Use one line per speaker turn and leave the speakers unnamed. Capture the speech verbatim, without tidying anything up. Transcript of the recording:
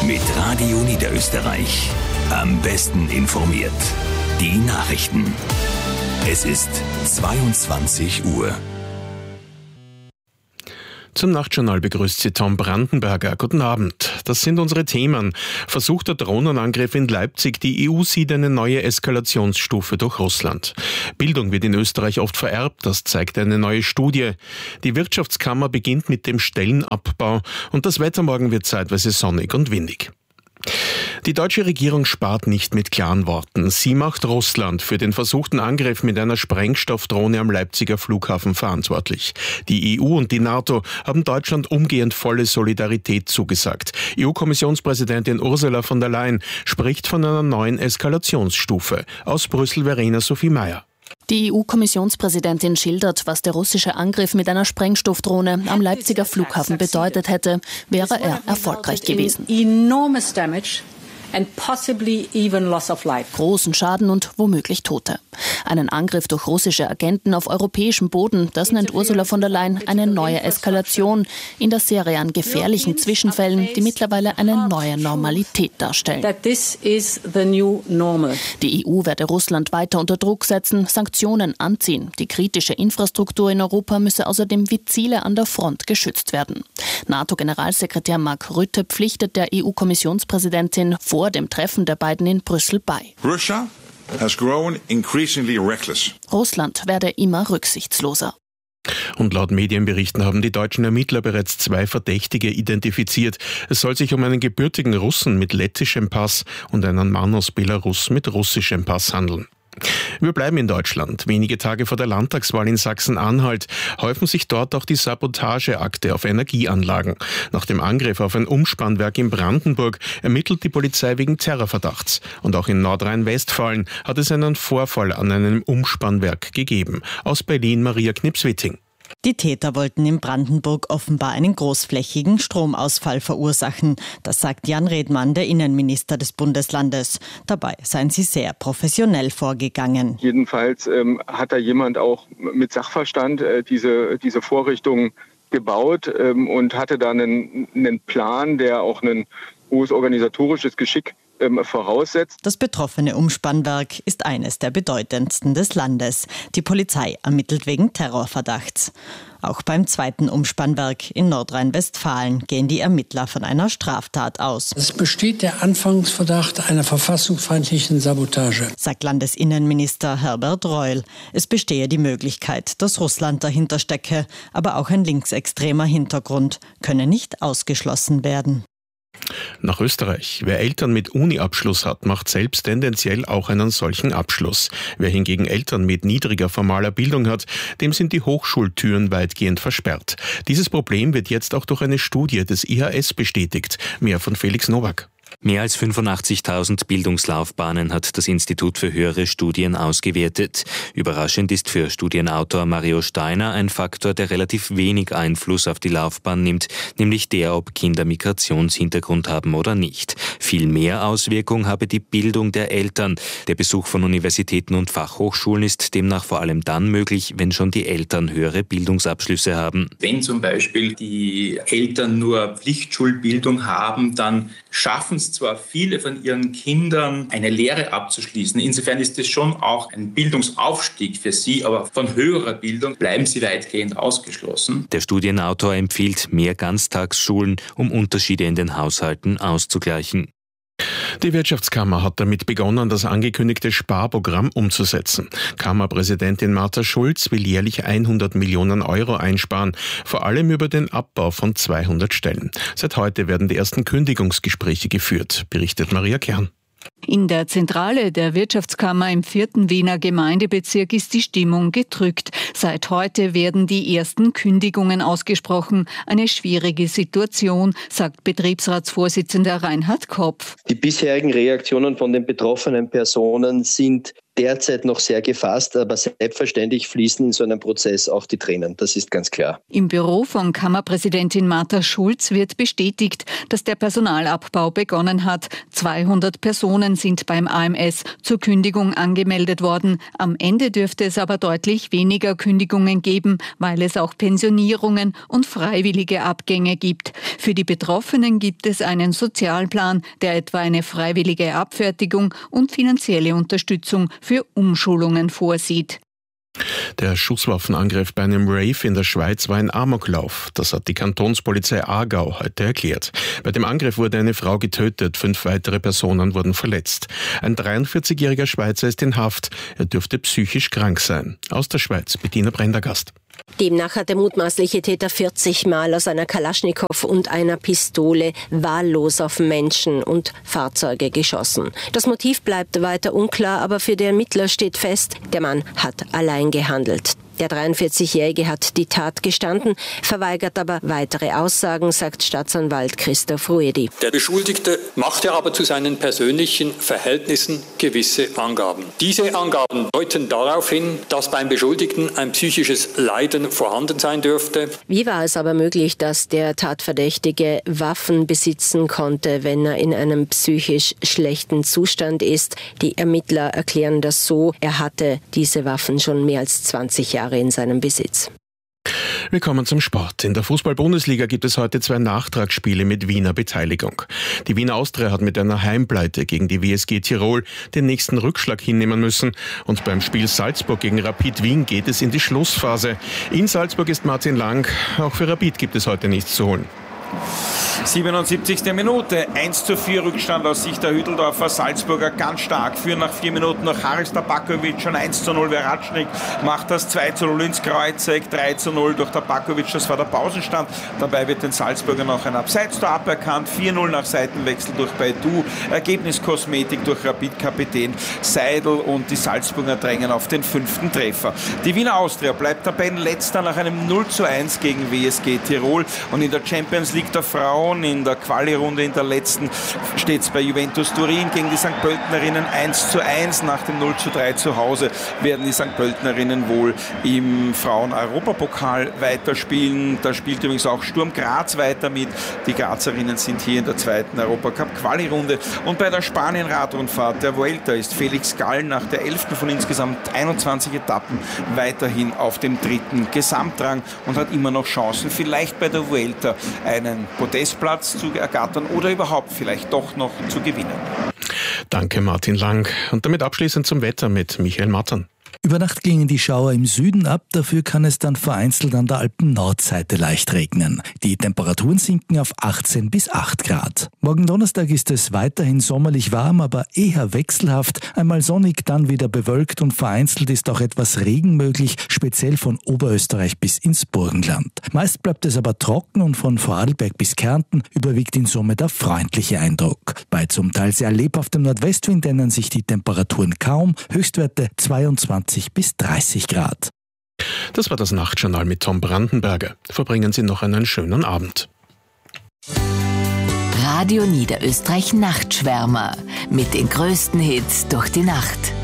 Mit Radio Niederösterreich. Am besten informiert. Die Nachrichten. Es ist zweiundzwanzig Uhr.
Zum Nachtjournal begrüßt Sie Tom Brandenberger. Guten Abend. Das sind unsere Themen. Versuchter Drohnenangriff in Leipzig. Die E U sieht eine neue Eskalationsstufe durch Russland. Bildung wird in Österreich oft vererbt. Das zeigt eine neue Studie. Die Wirtschaftskammer beginnt mit dem Stellenabbau. Und das Wetter morgen wird zeitweise sonnig und windig. Die deutsche Regierung spart nicht mit klaren Worten. Sie macht Russland für den versuchten Angriff mit einer Sprengstoffdrohne am Leipziger Flughafen verantwortlich. Die E U und die NATO haben Deutschland umgehend volle Solidarität zugesagt. E U-Kommissionspräsidentin Ursula von der Leyen spricht von einer neuen Eskalationsstufe. Aus Brüssel Verena Sophie Mayer.
Die E U-Kommissionspräsidentin schildert, was der russische Angriff mit einer Sprengstoffdrohne am Leipziger Flughafen bedeutet hätte, wäre er erfolgreich gewesen.
And possibly even loss of life.
Großen Schaden und womöglich Tote. Einen Angriff durch russische Agenten auf europäischem Boden, das nennt Ursula von der Leyen eine neue Eskalation in der Serie an gefährlichen Zwischenfällen, die mittlerweile eine neue Normalität darstellen.
That this is the new normal.
Die E U werde Russland weiter unter Druck setzen, Sanktionen anziehen. Die kritische Infrastruktur in Europa müsse außerdem wie Ziele an der Front geschützt werden. NATO-Generalsekretär Mark Rutte pflichtet der E U-Kommissionspräsidentin vor dem Treffen der beiden in Brüssel bei.
Russia has grown increasingly reckless.
Russland werde immer rücksichtsloser.
Und laut Medienberichten haben die deutschen Ermittler bereits zwei Verdächtige identifiziert. Es soll sich um einen gebürtigen Russen mit lettischem Pass und einen Mann aus Belarus mit russischem Pass handeln. Wir bleiben in Deutschland. Wenige Tage vor der Landtagswahl in Sachsen-Anhalt häufen sich dort auch die Sabotageakte auf Energieanlagen. Nach dem Angriff auf ein Umspannwerk in Brandenburg ermittelt die Polizei wegen Terrorverdachts. Und auch in Nordrhein-Westfalen hat es einen Vorfall an einem Umspannwerk gegeben. Aus Berlin Maria Knips-Witting.
Die Täter wollten in Brandenburg offenbar einen großflächigen Stromausfall verursachen. Das sagt Jan Redmann, der Innenminister des Bundeslandes. Dabei seien sie sehr professionell vorgegangen.
Jedenfalls ähm, hat da jemand auch mit Sachverstand äh, diese, diese Vorrichtung gebaut ähm, und hatte da einen, einen Plan, der auch ein hohes organisatorisches Geschick voraussetzt.
Das betroffene Umspannwerk ist eines der bedeutendsten des Landes. Die Polizei ermittelt wegen Terrorverdachts. Auch beim zweiten Umspannwerk in Nordrhein-Westfalen gehen die Ermittler von einer Straftat aus.
Es besteht der Anfangsverdacht einer verfassungsfeindlichen Sabotage,
sagt Landesinnenminister Herbert Reul. Es bestehe die Möglichkeit, dass Russland dahinter stecke, aber auch ein linksextremer Hintergrund könne nicht ausgeschlossen werden.
Nach Österreich. Wer Eltern mit Uni-Abschluss hat, macht selbst tendenziell auch einen solchen Abschluss. Wer hingegen Eltern mit niedriger formaler Bildung hat, dem sind die Hochschultüren weitgehend versperrt. Dieses Problem wird jetzt auch durch eine Studie des I H S bestätigt. Mehr von Felix Nowak.
Mehr als fünfundachtzigtausend Bildungslaufbahnen hat das Institut für höhere Studien ausgewertet. Überraschend ist für Studienautor Mario Steiner ein Faktor, der relativ wenig Einfluss auf die Laufbahn nimmt, nämlich der, ob Kinder Migrationshintergrund haben oder nicht. Viel mehr Auswirkung habe die Bildung der Eltern. Der Besuch von Universitäten und Fachhochschulen ist demnach vor allem dann möglich, wenn schon die Eltern höhere Bildungsabschlüsse haben.
Wenn zum Beispiel die Eltern nur Pflichtschulbildung haben, dann schaffen es zwar viele von ihren Kindern, eine Lehre abzuschließen. Insofern ist es schon auch ein Bildungsaufstieg für sie, aber von höherer Bildung bleiben sie weitgehend ausgeschlossen.
Der Studienautor empfiehlt mehr Ganztagsschulen, um Unterschiede in den Haushalten auszugleichen.
Die Wirtschaftskammer hat damit begonnen, das angekündigte Sparprogramm umzusetzen. Kammerpräsidentin Martha Schulz will jährlich hundert Millionen Euro einsparen, vor allem über den Abbau von zweihundert Stellen. Seit heute werden die ersten Kündigungsgespräche geführt, berichtet Maria Kern.
In der Zentrale der Wirtschaftskammer im vierten Wiener Gemeindebezirk ist die Stimmung gedrückt. Seit heute werden die ersten Kündigungen ausgesprochen. Eine schwierige Situation, sagt Betriebsratsvorsitzender Reinhard Kopf.
Die bisherigen Reaktionen von den betroffenen Personen sind derzeit noch sehr gefasst, aber selbstverständlich fließen in so einem Prozess auch die Tränen. Das ist ganz klar.
Im Büro von Kammerpräsidentin Martha Schulz wird bestätigt, dass der Personalabbau begonnen hat. zweihundert Personen sind beim A M S zur Kündigung angemeldet worden. Am Ende dürfte es aber deutlich weniger Kündigungen geben, weil es auch Pensionierungen und freiwillige Abgänge gibt. Für die Betroffenen gibt es einen Sozialplan, der etwa eine freiwillige Abfertigung und finanzielle Unterstützung für Umschulungen vorsieht.
Der Schusswaffenangriff bei einem Rave in der Schweiz war ein Amoklauf. Das hat die Kantonspolizei Aargau heute erklärt. Bei dem Angriff wurde eine Frau getötet, fünf weitere Personen wurden verletzt. Ein dreiundvierzigjähriger Schweizer ist in Haft. Er dürfte psychisch krank sein. Aus der Schweiz, Bettina Prendergast.
Demnach hat der mutmaßliche Täter vierzig Mal aus einer Kalaschnikow und einer Pistole wahllos auf Menschen und Fahrzeuge geschossen. Das Motiv bleibt weiter unklar, aber für die Ermittler steht fest, der Mann hat allein gehandelt. Der dreiundvierzigjährige hat die Tat gestanden, verweigert aber weitere Aussagen, sagt Staatsanwalt Christoph Ruedi.
Der Beschuldigte machte aber zu seinen persönlichen Verhältnissen gewisse Angaben. Diese Angaben deuten darauf hin, dass beim Beschuldigten ein psychisches Leiden vorhanden sein dürfte.
Wie war es aber möglich, dass der Tatverdächtige Waffen besitzen konnte, wenn er in einem psychisch schlechten Zustand ist? Die Ermittler erklären das so, er hatte diese Waffen schon mehr als zwanzig Jahre in seinem Besitz.
Wir kommen zum Sport. In der Fußball-Bundesliga gibt es heute zwei Nachtragsspiele mit Wiener Beteiligung. Die Wiener Austria hat mit einer Heimpleite gegen die W S G Tirol den nächsten Rückschlag hinnehmen müssen. Und beim Spiel Salzburg gegen Rapid Wien geht es in die Schlussphase. In Salzburg ist Martin Lang. Auch für Rapid gibt es heute nichts zu holen.
siebenundsiebzigste Minute, eins zu vier Rückstand aus Sicht der Hütteldorfer. Salzburger ganz stark, führen nach vier Minuten noch Haris Tabakovic, schon eins zu null. Veratschnik macht das zwei zu null ins Kreuzeck, drei zu null durch Tabakovic, das war der Pausenstand. Dabei wird den Salzburger noch ein Abseits-Tor aberkannt, vier null nach Seitenwechsel durch Baidu, Ergebniskosmetik durch Rapid-Kapitän Seidel und die Salzburger drängen auf den fünften Treffer. Die Wiener Austria bleibt Tabellenletzter nach einem null zu eins gegen W S G Tirol und in der Champions League der Frauen in der Quali-Runde in der letzten steht es bei Juventus Turin gegen die Sankt Pöltenerinnen eins zu eins. Nach dem null zu drei zu Hause werden die Sankt Pöltenerinnen wohl im Frauen-Europapokal weiterspielen. Da spielt übrigens auch Sturm Graz weiter mit. Die Grazerinnen sind hier in der zweiten Europacup-Quali-Runde. Und bei der Spanien-Radrundfahrt der Vuelta ist Felix Gall nach der elften von insgesamt einundzwanzig Etappen weiterhin auf dem dritten Gesamtrang und hat immer noch Chancen, vielleicht bei der Vuelta einen Podestplatz zu ergattern oder überhaupt vielleicht doch noch zu gewinnen.
Danke Martin Lang. Und damit abschließend zum Wetter mit Michael Mattern.
Über Nacht gingen die Schauer im Süden ab, dafür kann es dann vereinzelt an der Alpen-Nordseite leicht regnen. Die Temperaturen sinken auf achtzehn bis acht Grad. Morgen Donnerstag ist es weiterhin sommerlich warm, aber eher wechselhaft. Einmal sonnig, dann wieder bewölkt und vereinzelt ist auch etwas Regen möglich, speziell von Oberösterreich bis ins Burgenland. Meist bleibt es aber trocken und von Vorarlberg bis Kärnten überwiegt in Summe der freundliche Eindruck. Bei zum Teil sehr lebhaftem Nordwestwind ändern sich die Temperaturen kaum, Höchstwerte zweiundzwanzig bis dreißig Grad.
Das war das Nachtjournal mit Tom Brandenberger. Verbringen Sie noch einen schönen Abend.
Radio Niederösterreich Nachtschwärmer mit den größten Hits durch die Nacht.